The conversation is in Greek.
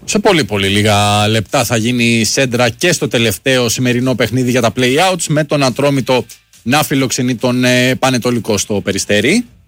Σε πολύ πολύ λίγα λεπτά θα γίνει σέντρα και στο τελευταίο σημερινό παιχνίδι για τα play-outs, με τον Ατρόμητο να φιλοξενεί τον Πανετολικό στο Περιστέρι.